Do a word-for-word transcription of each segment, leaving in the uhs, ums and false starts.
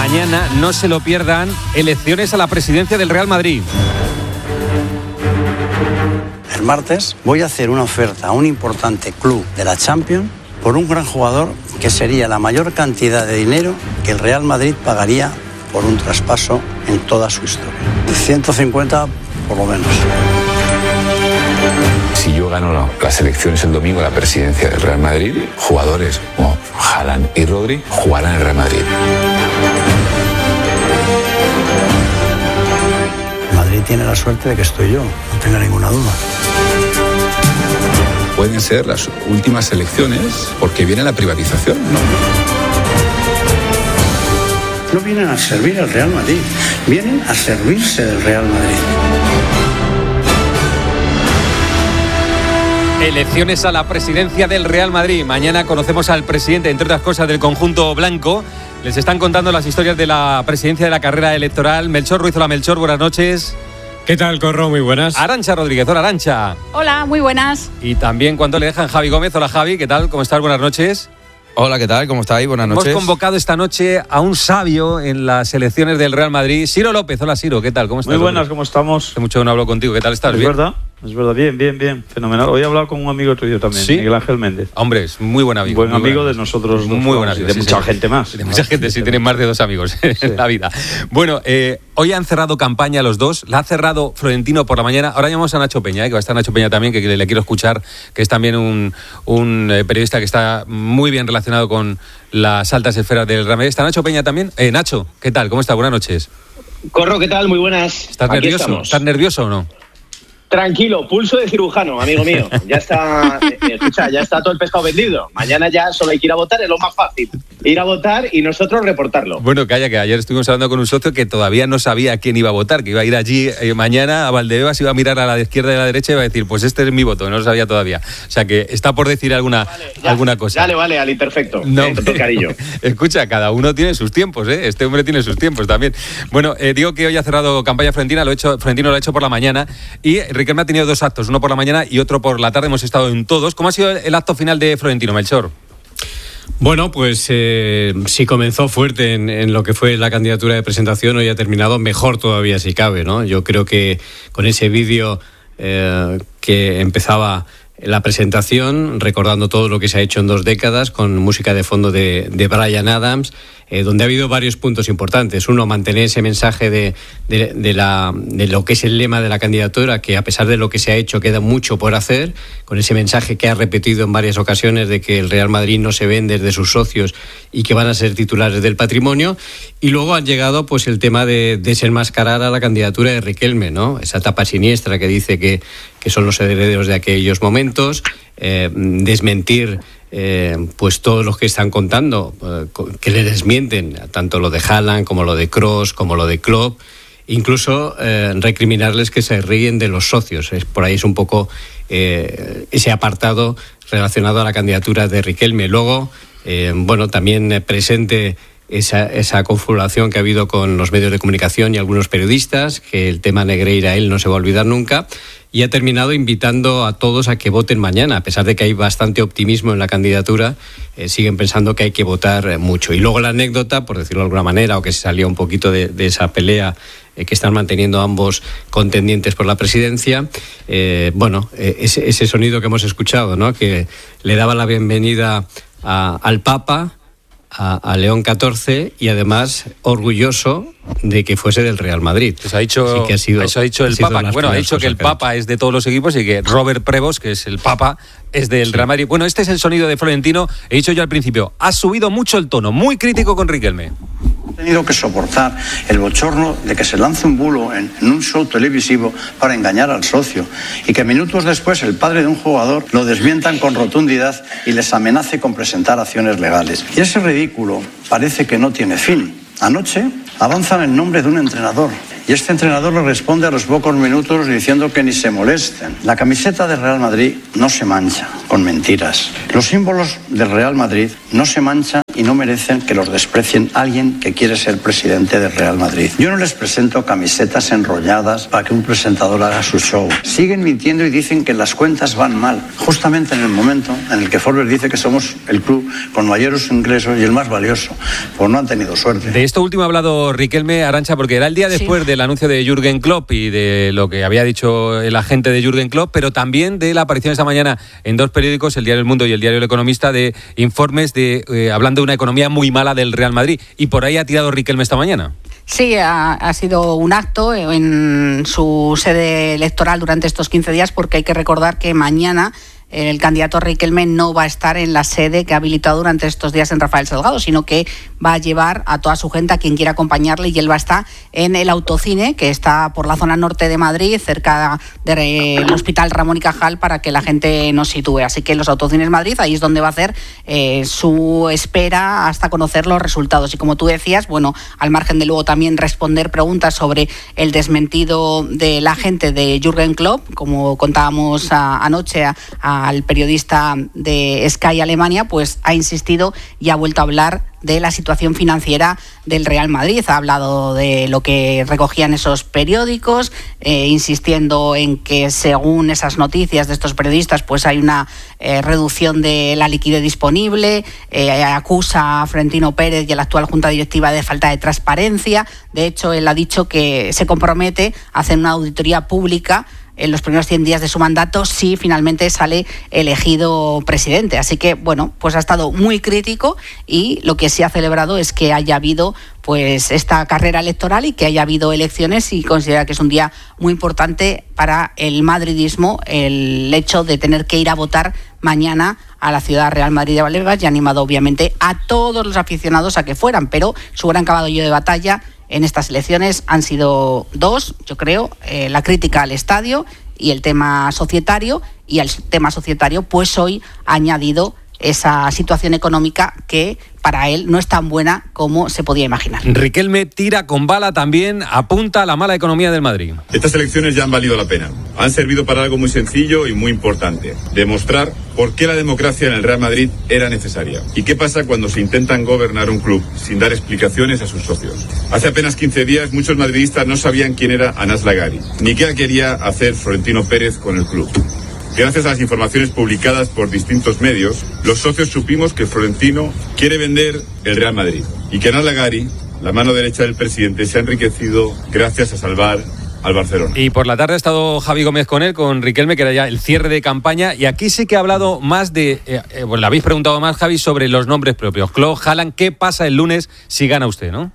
mañana no se lo pierdan, elecciones a la presidencia del Real Madrid. El martes voy a hacer una oferta a un importante club de la Champions por un gran jugador que sería la mayor cantidad de dinero que el Real Madrid pagaría por un traspaso en toda su historia. ciento cincuenta por lo menos. Si yo gano las elecciones el domingo a la presidencia del Real Madrid, jugadores como Haaland y Rodri jugarán en el Real Madrid. Madrid tiene la suerte de que estoy yo, no tenga ninguna duda. Pueden ser las últimas elecciones porque viene la privatización, ¿no? No vienen a servir al Real Madrid, vienen a servirse del Real Madrid. Elecciones a la presidencia del Real Madrid. Mañana conocemos al presidente, entre otras cosas, del conjunto blanco. Les están contando las historias de la presidencia de la carrera electoral. Melchor Ruiz, hola Melchor, buenas noches. ¿Qué tal, Corro? Muy buenas. Arantxa Rodríguez, hola Arantxa. Hola, muy buenas. Y también cuando le dejan Javi Gómez, hola Javi, ¿qué tal? ¿Cómo estás? Buenas noches. Hola, ¿qué tal? ¿Cómo estáis? Buenas noches. Hemos convocado esta noche a un sabio en las elecciones del Real Madrid, Ciro López. Hola Ciro, ¿qué tal? ¿Cómo estás? Muy buenas, hombre? ¿cómo estamos? Hace mucho que no hablo contigo, ¿qué tal estás? Es ¿Bien? verdad, es verdad, bien, bien, bien, fenomenal. Hoy he hablado con un amigo tuyo también, ¿Sí? Miguel Ángel Méndez. Hombre, es muy buen amigo. Buen muy amigo buen de nosotros dos. Muy buen y amigo. de sí, mucha sí. gente más. De mucha gente, sí, tienen más de dos amigos en Sí. la vida. Bueno, eh, hoy han cerrado campaña los dos. La ha cerrado Florentino por la mañana. Ahora llamamos a Nacho Peña, eh, que va a estar Nacho Peña también, que le quiero escuchar, que es también un, un eh, periodista que está muy bien relacionado con las altas esferas del Real Madrid. ¿Está Nacho Peña también? Eh, Nacho, ¿qué tal? ¿Cómo estás? Buenas noches. Corro, ¿qué tal? Muy buenas. ¿Estás Aquí nervioso? estamos. ¿Estás nervioso o no? Tranquilo, pulso de cirujano, amigo mío. Ya está, eh, escucha, ya está todo el pescado vendido. Mañana ya solo hay que ir a votar, es lo más fácil. Ir a votar y nosotros reportarlo. Bueno, calla, que ayer estuvimos hablando con un socio que todavía no sabía quién iba a votar, que iba a ir allí eh, mañana a Valdebebas, iba a mirar a la izquierda y a la derecha y iba a decir, pues este es mi voto, no lo sabía todavía. O sea que está por decir alguna, Vale, ya, alguna cosa. Ya le vale al imperfecto. No, eh, doctor Carillo. Escucha, cada uno tiene sus tiempos, ¿eh? Este hombre tiene sus tiempos también. Bueno, eh, digo que hoy ha cerrado campaña Florentina, lo ha hecho, Florentino lo ha hecho por la mañana y Riquelme ha tenido dos actos, uno por la mañana y otro por la tarde, hemos estado en todos. ¿Cómo ha sido el acto final de Florentino, Melchor? Bueno, pues eh, si comenzó fuerte en, en lo que fue la candidatura de presentación, hoy ha terminado mejor todavía si cabe, ¿no? Yo creo que con ese vídeo eh, que empezaba la presentación, recordando todo lo que se ha hecho en dos décadas, con música de fondo de, de Bryan Adams, eh, donde ha habido varios puntos importantes. Uno, mantener ese mensaje de, de, de, la, de lo que es el lema de la candidatura, que a pesar de lo que se ha hecho queda mucho por hacer, con ese mensaje que ha repetido en varias ocasiones de que el Real Madrid no se vende de sus socios y que van a ser titulares del patrimonio. Y luego han llegado pues el tema de desenmascarar a la candidatura de Riquelme, ¿no? Esa tapa siniestra que dice que, que son los herederos de aquellos momentos, eh, desmentir Eh, pues todos los que están contando, eh, que le desmienten, tanto lo de Haaland como lo de Kroos, como lo de Klopp, incluso eh, recriminarles que se ríen de los socios. Es, por ahí es un poco eh, ese apartado relacionado a la candidatura de Riquelme. Luego, eh, bueno, también eh, presente esa, esa confabulación que ha habido con los medios de comunicación y algunos periodistas, que el tema Negreira él no se va a olvidar nunca, y ha terminado invitando a todos a que voten mañana, a pesar de que hay bastante optimismo en la candidatura, eh, siguen pensando que hay que votar eh, mucho. Y luego la anécdota, por decirlo de alguna manera, o que se salió un poquito de, de esa pelea eh, que están manteniendo ambos contendientes por la presidencia, eh, bueno, eh, ese, ese sonido que hemos escuchado, ¿no? Que le daba la bienvenida a, al Papa, A, a León catorce, y además orgulloso de que fuese del Real Madrid. Pues ha dicho, sí que ha sido, eso ha dicho el ha Papa. Bueno, ha dicho que el Papa es de todos los equipos y que Robert Prevost, que es el Papa, es del sí. Real Madrid. Bueno, este es el sonido de Florentino. He dicho yo al principio, ha subido mucho el tono, muy crítico con Riquelme. He tenido que soportar el bochorno de que se lance un bulo en, en un show televisivo para engañar al socio y que minutos después el padre de un jugador lo desmientan con rotundidad y les amenace con presentar acciones legales. Y ese ridículo parece que no tiene fin. Anoche avanzan el nombre de un entrenador y este entrenador le responde a los pocos minutos diciendo que ni se molesten. La camiseta del Real Madrid no se mancha con mentiras. Los símbolos del Real Madrid no se manchan y no merecen que los desprecien alguien que quiere ser presidente del Real Madrid. Yo no les presento camisetas enrolladas para que un presentador haga su show. Siguen mintiendo y dicen que las cuentas van mal, justamente en el momento en el que Forbes dice que somos el club con mayores ingresos y el más valioso. Pues no han tenido suerte. De esto último ha hablado Riquelme, Arantxa, porque era el día después sí. del anuncio de Jürgen Klopp y de lo que había dicho el agente de Jürgen Klopp, pero también de la aparición esta mañana en dos periódicos, el Diario El Mundo y el Diario El Economista, de informes de eh, hablando de una economía muy mala del Real Madrid. Y por ahí ha tirado Riquelme esta mañana. Sí, ha, ha sido un acto en su sede electoral durante estos quince días, porque hay que recordar que mañana el candidato Riquelme no va a estar en la sede que ha habilitado durante estos días en Rafael Salgado, sino que va a llevar a toda su gente, a quien quiera acompañarle, y él va a estar en el Autocine, que está por la zona norte de Madrid, cerca del Hospital Ramón y Cajal, para que la gente nos sitúe. Así que en los Autocines Madrid, ahí es donde va a hacer eh, su espera hasta conocer los resultados. Y como tú decías, bueno, al margen de luego también responder preguntas sobre el desmentido de la gente de Jürgen Klopp, como contábamos a, anoche a, a al periodista de Sky Alemania, pues ha insistido y ha vuelto a hablar de la situación financiera del Real Madrid. Ha hablado de lo que recogían esos periódicos, eh, insistiendo en que según esas noticias de estos periodistas, pues hay una eh, reducción de la liquidez disponible, eh, acusa a Florentino Pérez y a la actual Junta Directiva de falta de transparencia. De hecho, él ha dicho que se compromete a hacer una auditoría pública en los primeros cien días de su mandato si finalmente sale elegido presidente. Así que, bueno, pues ha estado muy crítico, y lo que sí ha celebrado es que haya habido pues esta carrera electoral y que haya habido elecciones, y considera que es un día muy importante para el madridismo el hecho de tener que ir a votar mañana a la ciudad Real Madrid de Valdebebas, y ha animado obviamente a todos los aficionados a que fueran, pero su gran caballo de batalla en estas elecciones han sido dos, yo creo, eh, la crítica al estadio y el tema societario, y al tema societario pues hoy ha añadido esa situación económica que para él no es tan buena como se podía imaginar. Riquelme tira con bala también, apunta a la mala economía del Madrid. Estas elecciones ya han valido la pena. Han servido para algo muy sencillo y muy importante: demostrar por qué la democracia en el Real Madrid era necesaria. ¿Y qué pasa cuando se intentan gobernar un club sin dar explicaciones a sus socios? Hace apenas quince días muchos madridistas no sabían quién era Anas Lagari, ni qué quería hacer Florentino Pérez con el club. Gracias a las informaciones publicadas por distintos medios, los socios supimos que Florentino quiere vender el Real Madrid y que Anas Lagari, la mano derecha del presidente, se ha enriquecido gracias a salvar al Barcelona. Y por la tarde ha estado Javi Gómez con él, con Riquelme, que era ya el cierre de campaña, y aquí sí que ha hablado más de, eh, eh, bueno, le habéis preguntado más, Javi, sobre los nombres propios. Klopp, Haaland, ¿qué pasa el lunes si gana usted, no?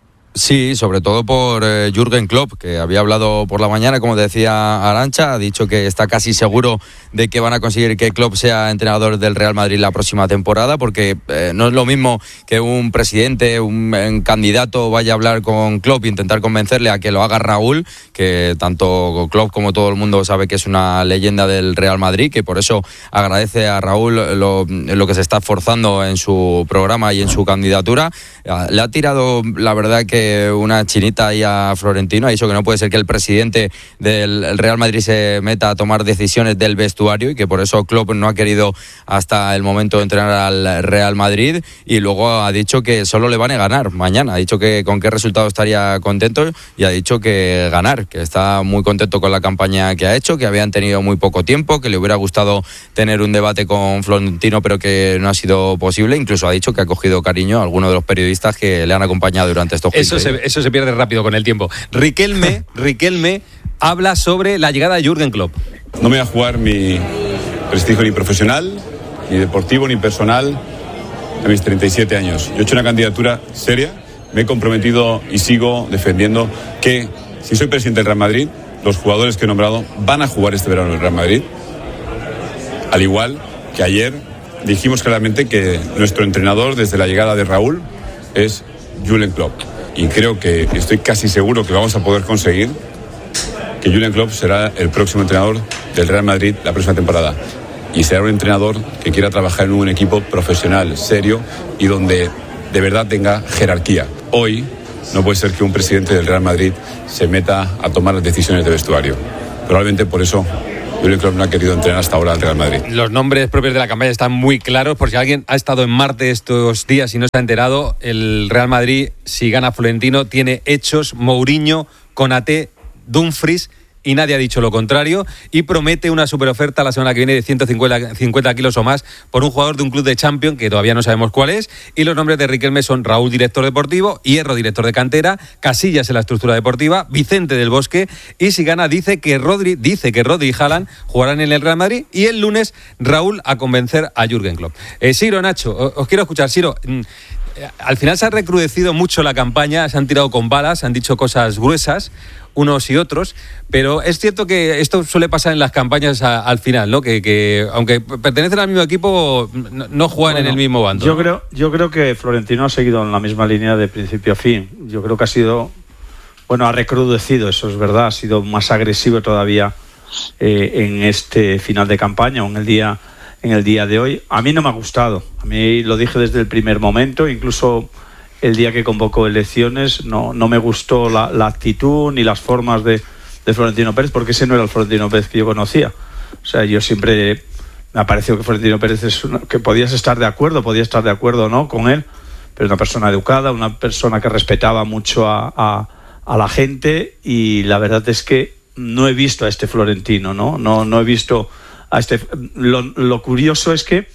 Sí, sobre todo por eh, Jürgen Klopp, que había hablado por la mañana, como decía Arantxa, ha dicho que está casi seguro de que van a conseguir que Klopp sea entrenador del Real Madrid la próxima temporada, porque eh, no es lo mismo que un presidente, un, un candidato vaya a hablar con Klopp e intentar convencerle a que lo haga Raúl, que tanto Klopp como todo el mundo sabe que es una leyenda del Real Madrid, que por eso agradece a Raúl lo, lo que se está esforzando en su programa y en su candidatura. Le ha tirado, la verdad, que una chinita ahí a Florentino. Ha dicho que no puede ser que el presidente del Real Madrid se meta a tomar decisiones del vestuario, y que por eso Klopp no ha querido hasta el momento de entrenar al Real Madrid. Y luego ha dicho que solo le van a ganar mañana. Ha dicho que con qué resultado estaría contento, y ha dicho que ganar, que está muy contento con la campaña que ha hecho, que habían tenido muy poco tiempo, que le hubiera gustado tener un debate con Florentino, pero que no ha sido posible. Incluso ha dicho que ha cogido cariño a algunos de los periodistas que le han acompañado durante estos Eso se, eso se pierde rápido con el tiempo. Riquelme, Riquelme habla sobre la llegada de Jürgen Klopp. No me voy a jugar mi prestigio ni profesional, ni deportivo, ni personal a mis treinta y siete años. Yo he hecho una candidatura seria, me he comprometido y sigo defendiendo que si soy presidente del Real Madrid, los jugadores que he nombrado van a jugar este verano en el Real Madrid. Al igual que ayer dijimos claramente que nuestro entrenador desde la llegada de Raúl es Jürgen Klopp. Y creo que estoy casi seguro que vamos a poder conseguir que Jürgen Klopp será el próximo entrenador del Real Madrid la próxima temporada. Y será un entrenador que quiera trabajar en un equipo profesional, serio, y donde de verdad tenga jerarquía. Hoy no puede ser que un presidente del Real Madrid se meta a tomar las decisiones de vestuario. Probablemente por eso Jürgen Klopp no ha querido entrenar hasta ahora al Real Madrid. Los nombres propios de la campaña están muy claros, por si alguien ha estado en Marte estos días y no se ha enterado. El Real Madrid, si gana Florentino, tiene hechos Mourinho, Konaté, Dumfries, y nadie ha dicho lo contrario, y promete una superoferta la semana que viene de ciento cincuenta kilos o más por un jugador de un club de Champions que todavía no sabemos cuál es. Y los nombres de Riquelme son Raúl, director deportivo, Hierro, director de cantera, Casillas en la estructura deportiva, Vicente del Bosque, y si gana dice que Rodri, dice que Rodri y Haaland jugarán en el Real Madrid, y el lunes Raúl a convencer a Jürgen Klopp. Eh, Siro, Nacho, os quiero escuchar. Siro, mm, al final se ha recrudecido mucho la campaña, se han tirado con balas, se han dicho cosas gruesas unos y otros, pero es cierto que esto suele pasar en las campañas a, al final, ¿no? Que, que aunque pertenecen al mismo equipo, no, no juegan bueno, en el mismo bando. Yo ¿no? creo, yo creo que Florentino ha seguido en la misma línea de principio a fin. Yo creo que ha sido, bueno, ha recrudecido, eso es verdad, ha sido más agresivo todavía eh, en este final de campaña o en el día, en el día de hoy. A mí no me ha gustado. A mí lo dije desde el primer momento, incluso el día que convocó elecciones, no, no me gustó la, la actitud ni las formas de, de Florentino Pérez, porque ese no era el Florentino Pérez que yo conocía. O sea, yo siempre me ha parecido que Florentino Pérez es una, que podías estar de acuerdo, podías estar de acuerdo no con él, pero una persona educada, una persona que respetaba mucho a, a, a la gente, y la verdad es que no he visto a este Florentino, no, no, no he visto a este. Lo, lo curioso es que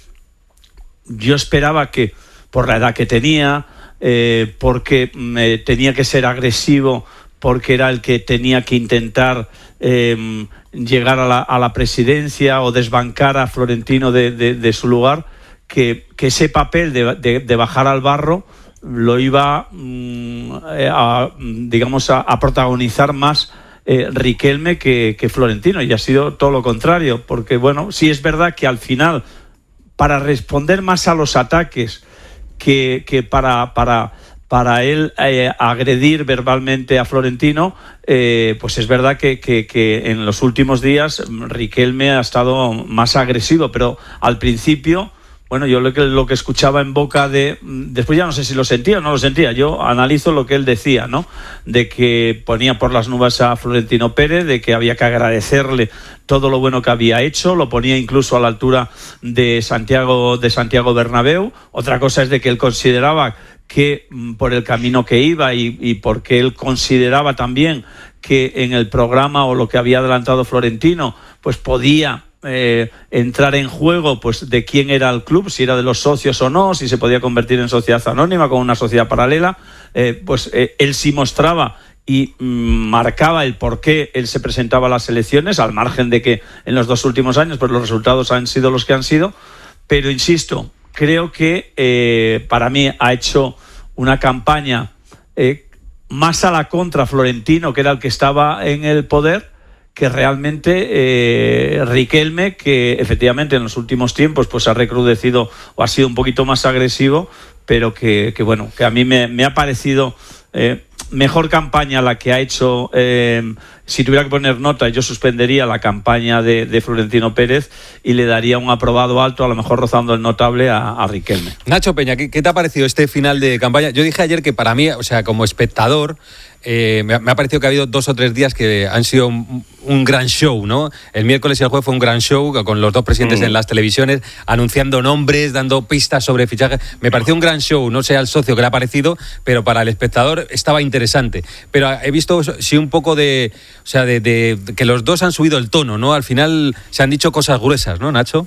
yo esperaba que por la edad que tenía, Eh, porque eh, tenía que ser agresivo, porque era el que tenía que intentar eh, llegar a la, a la presidencia o desbancar a Florentino de, de, de su lugar, que, que ese papel de, de, de bajar al barro lo iba mm, a, digamos, a, a protagonizar más eh, Riquelme que, que Florentino, y ha sido todo lo contrario, porque bueno, sí es verdad que al final, para responder más a los ataques que, que para, para, para él eh, agredir verbalmente a Florentino, eh, pues es verdad que, que, que en los últimos días Riquelme ha estado más agresivo, pero al principio, bueno, yo lo que, lo que escuchaba en boca de... Después ya no sé si lo sentía o no lo sentía, yo analizo lo que él decía, ¿no? De que ponía por las nubes a Florentino Pérez, de que había que agradecerle todo lo bueno que había hecho, lo ponía incluso a la altura de Santiago, de Santiago Bernabéu. Otra cosa es de que él consideraba que por el camino que iba y, y porque él consideraba también que en el programa o lo que había adelantado Florentino, pues podía eh, entrar en juego pues de quién era el club, si era de los socios o no, si se podía convertir en sociedad anónima con una sociedad paralela, eh, pues eh, él sí mostraba y mm, marcaba el por qué él se presentaba a las elecciones, al margen de que en los dos últimos años pues los resultados han sido los que han sido, pero insisto, creo que eh, para mí ha hecho una campaña eh, más a la contra Florentino, que era el que estaba en el poder, que realmente eh, Riquelme, que efectivamente en los últimos tiempos pues ha recrudecido o ha sido un poquito más agresivo, pero que, que bueno, que a mí me, me ha parecido eh, mejor campaña la que ha hecho. Eh, si tuviera que poner nota, yo suspendería la campaña de, de Florentino Pérez y le daría un aprobado alto, a lo mejor rozando el notable, a, a Riquelme. Nacho Peña, ¿qué, ¿qué te ha parecido este final de campaña? Yo dije ayer que para mí, o sea, como espectador, eh, me, ha, me ha parecido que ha habido dos o tres días que han sido un, un gran show, ¿no? El miércoles y el jueves fue un gran show con los dos presidentes mm. en las televisiones, anunciando nombres, dando pistas sobre fichajes. Me pareció un gran show, no sé al socio que le ha parecido, pero para el espectador estaba interesante. Pero he visto, sí, un poco de... O sea, de, de, de que los dos han subido el tono, ¿no? Al final se han dicho cosas gruesas, ¿no, Nacho?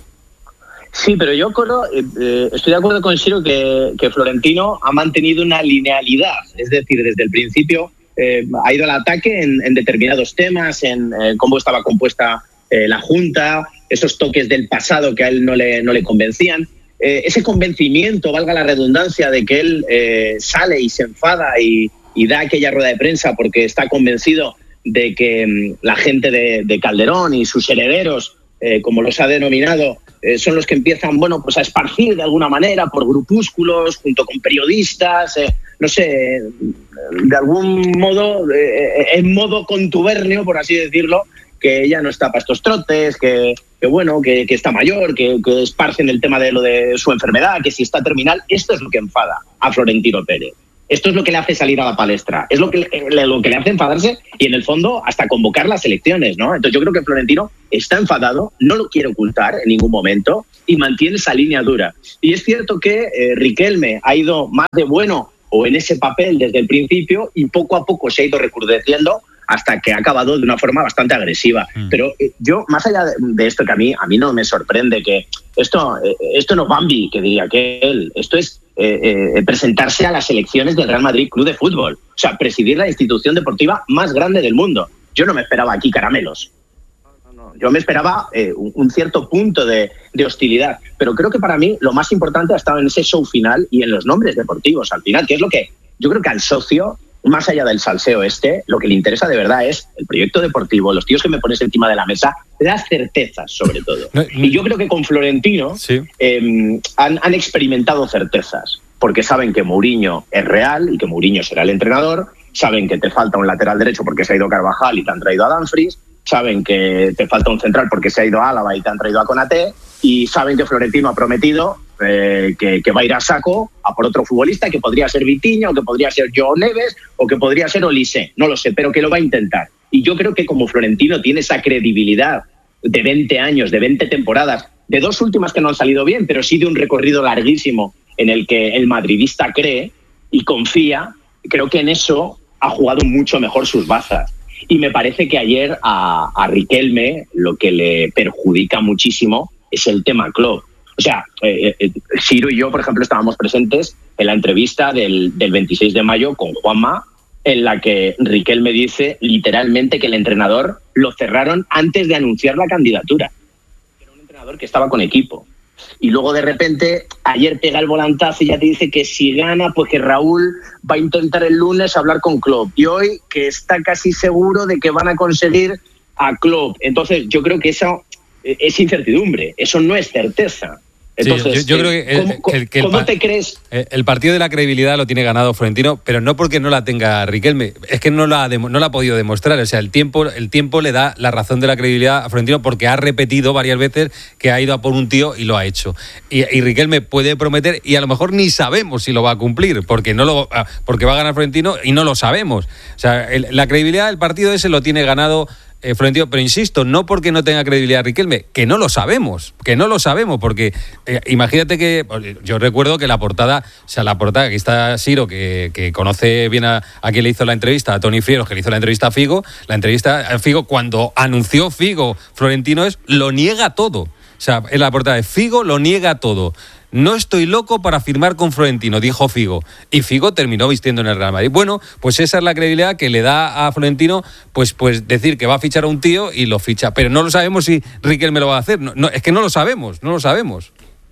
Sí, pero yo creo, eh, estoy de acuerdo con Siro que, que Florentino ha mantenido una linealidad. Es decir, desde el principio eh, ha ido al ataque en, en determinados temas, en eh, cómo estaba compuesta eh, la Junta, esos toques del pasado que a él no le, no le convencían. Eh, ese convencimiento, valga la redundancia, de que él eh, sale y se enfada y, y da aquella rueda de prensa porque está convencido de que um, la gente de, de Calderón y sus herederos, eh, como los ha denominado, eh, son los que empiezan, bueno, pues a esparcir de alguna manera por grupúsculos, junto con periodistas, eh, no sé, de algún modo, eh, en modo contubernio, por así decirlo, que ella no está para estos trotes, que, que bueno, que, que está mayor, que, que esparcen el tema de lo de su enfermedad, que si está terminal. Esto es lo que enfada a Florentino Pérez. Esto es lo que le hace salir a la palestra, es lo que, le, lo que le hace enfadarse y en el fondo hasta convocar las elecciones, ¿no? Entonces yo creo que Florentino está enfadado, no lo quiere ocultar en ningún momento y mantiene esa línea dura. Y es cierto que eh, Riquelme ha ido más de bueno o en ese papel desde el principio y poco a poco se ha ido recrudeciendo hasta que ha acabado de una forma bastante agresiva. Mm. Pero eh, yo, más allá de, de esto, que a mí, a mí no me sorprende que esto, eh, esto no es Bambi, que diría que él, esto es eh, eh, presentarse a las elecciones del Real Madrid Club de Fútbol. O sea, presidir la institución deportiva más grande del mundo. Yo no me esperaba aquí caramelos. No, no, no. Yo me esperaba eh, un, un cierto punto de, de hostilidad. Pero creo que para mí lo más importante ha estado en ese show final y en los nombres deportivos al final, que es lo que yo creo que al socio, más allá del salseo este, lo que le interesa de verdad es el proyecto deportivo, los tíos que me pones encima de la mesa, las certezas sobre todo. No, y yo creo que con Florentino sí. eh, han, han experimentado certezas, porque saben que Mourinho es real y que Mourinho será el entrenador, saben que te falta un lateral derecho porque se ha ido Carvajal y te han traído a Dumfries, saben que te falta un central porque se ha ido a Álava y te han traído a Konaté, y saben que Florentino ha prometido eh, que, que va a ir a saco a por otro futbolista, que podría ser Vitinha, o que podría ser Joao Neves, o que podría ser Olise, no lo sé, pero que lo va a intentar. Y yo creo que como Florentino tiene esa credibilidad de veinte años, de veinte temporadas, de dos últimas que no han salido bien, pero sí de un recorrido larguísimo en el que el madridista cree y confía, creo que en eso ha jugado mucho mejor sus bazas. Y me parece que ayer a, a Riquelme lo que le perjudica muchísimo es el tema Klopp. O sea, eh, eh, Ciro y yo, por ejemplo, estábamos presentes en la entrevista del, del veintiséis de mayo con Juanma, en la que Riquelme dice literalmente que el entrenador lo cerraron antes de anunciar la candidatura. Era un entrenador que estaba con equipo. Y luego de repente ayer pega el volantazo y ya te dice que si gana, pues que Raúl va a intentar el lunes hablar con Klopp. Y hoy que está casi seguro de que van a conseguir a Klopp. Entonces yo creo que eso es incertidumbre, eso no es certeza. Entonces, sí, yo, yo creo que, el, ¿cómo, que, que el, ¿cómo te crees? El partido de la credibilidad lo tiene ganado Florentino, pero no porque no la tenga Riquelme, es que no la ha, no la ha podido demostrar. O sea, el tiempo, el tiempo le da la razón de la credibilidad a Florentino porque ha repetido varias veces que ha ido a por un tío y lo ha hecho. Y, y Riquelme puede prometer y a lo mejor ni sabemos si lo va a cumplir, porque no lo, porque va a ganar Florentino y no lo sabemos. O sea, el, la credibilidad del partido ese lo tiene ganado Eh, Florentino, pero insisto, no porque no tenga credibilidad Riquelme, que no lo sabemos, que no lo sabemos, porque eh, imagínate que, yo recuerdo que la portada, o sea, la portada, aquí está Ciro, que, que conoce bien a, a quien le hizo la entrevista, a Toni Frieros, que le hizo la entrevista a Figo, la entrevista a Figo, cuando anunció Figo, Florentino es, lo niega todo, o sea, en la portada de Figo lo niega todo. No estoy loco para firmar con Florentino, dijo Figo. Y Figo terminó vistiendo en el Real Madrid. Bueno, pues esa es la credibilidad que le da a Florentino, pues, pues decir que va a fichar a un tío y lo ficha. Pero no lo sabemos si Riquelme lo va a hacer. No, no, es que no lo sabemos, no lo sabemos.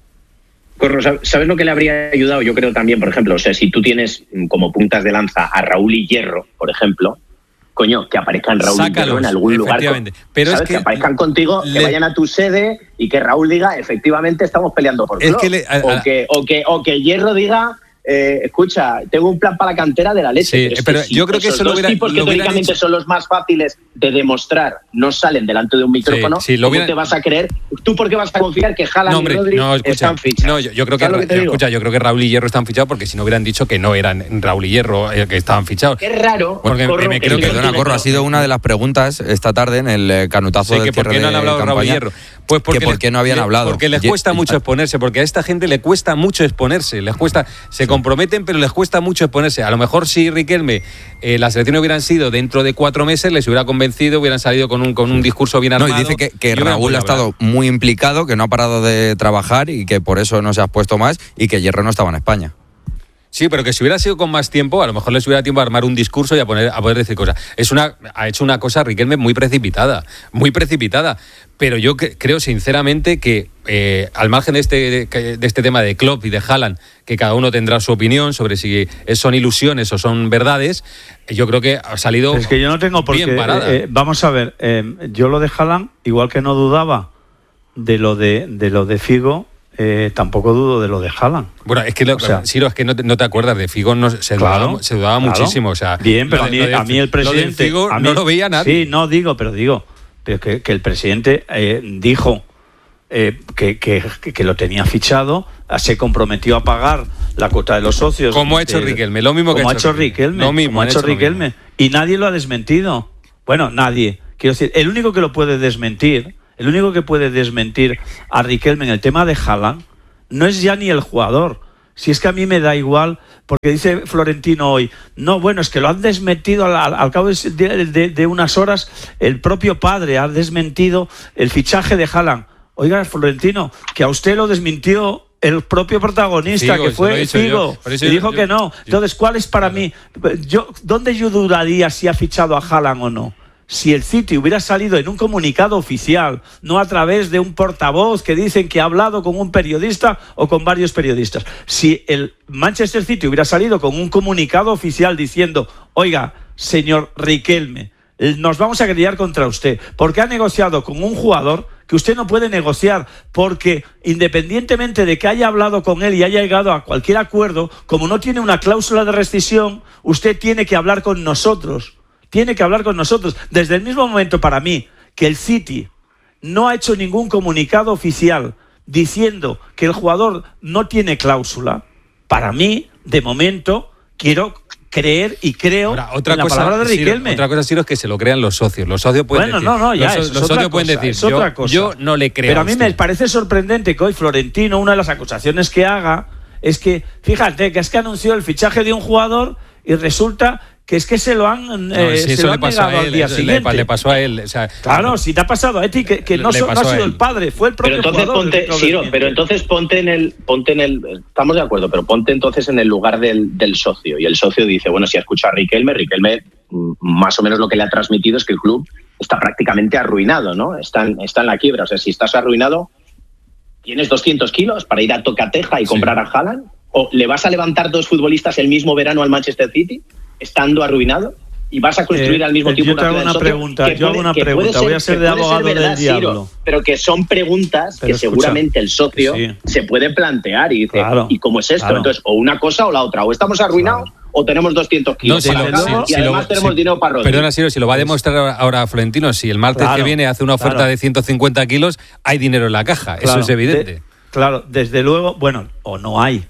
Corro, ¿sabes lo que le habría ayudado? Yo creo también, por ejemplo, o sea, si tú tienes como puntas de lanza a Raúl y Hierro, por ejemplo, coño, que aparezcan Raúl Sácalos, y Hierro en algún lugar. Pero ¿sabes? Es que, que aparezcan contigo, le... que vayan a tu sede y que Raúl diga, efectivamente, estamos peleando por Klopp. Es que le... a, a... O, que, o, que, o que Hierro diga, eh, escucha, tengo un plan para la cantera de la leche. Sí, pero, es pero que, yo creo que eso lo hubiera... Los tipos que lo teóricamente son los más fáciles de demostrar no salen delante de un micrófono, sí, sí, ¿cómo hubiera... te vas a creer? ¿Tú por qué vas a confiar que Haaland no, hombre, y Rodri no, escucha, están fichados? No, yo, yo creo que, que yo, escucha, yo creo que Raúl y Hierro están fichados porque si no hubieran dicho que no eran Raúl y Hierro eh, que estaban fichados. Qué raro. Porque Corro, me creo que, perdona, Corro, ha sido una de las preguntas esta tarde en el canutazo sí, de que por qué no han hablado de Raúl y Hierro. Pues porque que por qué no habían le, hablado. Porque les cuesta y, mucho exponerse, porque a esta gente le cuesta mucho exponerse, les cuesta, se sí. comprometen, pero les cuesta mucho exponerse. A lo mejor si Riquelme, eh, las elecciones hubieran sido dentro de cuatro meses, les hubiera convencido, hubieran salido con un con un discurso bien armado. No, y dice que, que Raúl ha estado muy implicado, que no ha parado de trabajar y que por eso no se ha expuesto más y que Hierro no estaba en España. Sí, pero que si hubiera sido con más tiempo, a lo mejor les hubiera tiempo a armar un discurso y a, poner, a poder decir cosas. Es una, ha hecho una cosa Riquelme muy precipitada, muy precipitada. Pero yo que, creo sinceramente que, eh, al margen de este, de, de este tema de Klopp y de Haaland, que cada uno tendrá su opinión sobre si son ilusiones o son verdades, yo creo que ha salido es que yo no tengo por bien qué, parada. Eh, vamos a ver, eh, yo lo de Haaland, igual que no dudaba de lo de, de, lo de Figo, Eh, tampoco dudo de lo de Haaland. Bueno, es que, lo, o sea, Ciro, es que no te, no te acuerdas de Figo, no, se, claro, dudaba, se dudaba claro. muchísimo. O sea, bien, pero lo, a, mí, de, a mí el presidente... Lo de Figo a mí, no lo veía nadie. Sí, no digo, pero digo pero que, que el presidente eh, dijo eh, que, que, que lo tenía fichado, se comprometió a pagar la cuota de los socios. Como ha hecho de, Riquelme, lo mismo que como ha hecho Riquelme. Lo mismo, como ha hecho Riquelme. Y nadie lo ha desmentido. Bueno, nadie. Quiero decir, el único que lo puede desmentir, el único que puede desmentir a Riquelme en el tema de Haaland, no es ya ni el jugador. Si es que a mí me da igual, porque dice Florentino hoy, no, bueno, es que lo han desmentido al, al, al cabo de, de, de unas horas, el propio padre ha desmentido el fichaje de Haaland. Oiga, Florentino, que a usted lo desmintió el propio protagonista, Figo, que fue Figo, y dijo yo, que no. Yo, Entonces, ¿cuál es para claro. mí? Yo, ¿dónde yo dudaría si ha fichado a Haaland o no? Si el City hubiera salido en un comunicado oficial, no a través de un portavoz que dicen que ha hablado con un periodista o con varios periodistas. Si el Manchester City hubiera salido con un comunicado oficial diciendo, oiga, señor Riquelme, nos vamos a guerrear contra usted, porque ha negociado con un jugador que usted no puede negociar, porque independientemente de que haya hablado con él y haya llegado a cualquier acuerdo, como no tiene una cláusula de rescisión, usted tiene que hablar con nosotros. Tiene que hablar con nosotros. Desde el mismo momento, para mí, que el City no ha hecho ningún comunicado oficial diciendo que el jugador no tiene cláusula, para mí, de momento, quiero creer y creo Ahora, otra en la cosa, palabra de Riquelme. Ciro, otra cosa, Ciro, es que se lo crean los socios. Los socios pueden bueno, decir... no, no, ya, los, eso los es socios otra pueden cosa, decir, es otra yo, cosa. yo no le creo Pero a a mí usted. me parece sorprendente que hoy Florentino, una de las acusaciones que haga, es que, fíjate, que es que anunció el fichaje de un jugador y resulta... que es que se lo han, no, eh, si se eso lo le han pasó negado a él, al día le, siguiente. Le pasó a él. O sea, claro, si te ha pasado a ti, que, que no, so, no ha sido el padre, fue el propio pero entonces jugador. Ponte, Ciro, pero entonces ponte en el, ponte en el, estamos de acuerdo, pero ponte entonces en el lugar del, del socio. Y el socio dice, bueno, si ha escuchado a Riquelme, Riquelme más o menos lo que le ha transmitido es que el club está prácticamente arruinado, ¿no? Está en, está en la quiebra. O sea, si estás arruinado, ¿tienes doscientos kilos para ir a tocateja y sí. comprar a Haaland? ¿O le vas a levantar dos futbolistas el mismo verano al Manchester City, estando arruinado? ¿Y vas a construir eh, al mismo tiempo yo te hago una pregunta, yo hago una pregunta, voy a ser de abogado ser verdad, del diablo. Ciro, pero que son preguntas pero que escucha, seguramente el socio sí. se puede plantear y dice, claro, ¿y cómo es esto? Claro. Entonces, o una cosa o la otra, o estamos arruinados claro. o tenemos doscientos kilos no, para si lo, si, y si además lo, tenemos si, dinero para Rodri. Perdona, Ciro, si lo va a demostrar ahora Florentino, si el martes claro, que viene hace una oferta claro. de ciento cincuenta kilos, hay dinero en la caja, claro, eso es evidente. De, claro, desde luego, bueno, o no hay.